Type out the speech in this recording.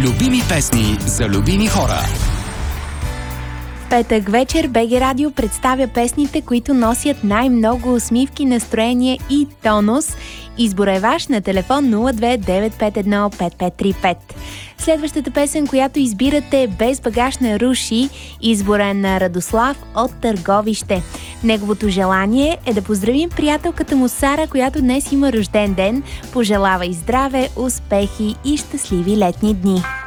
Любими песни за любими хора. Петък вечер БГ Радио представя песните, които носят най-много усмивки, настроение и тонус. Избора е ваш на телефон 02-951-5535. Следващата песен, която избирате, Без багаж на Руши, избора е на Радослав от Търговище. Неговото желание е да поздравим приятелката му Сара, която днес има рожден ден. Пожелава и здраве, успехи и щастливи летни дни.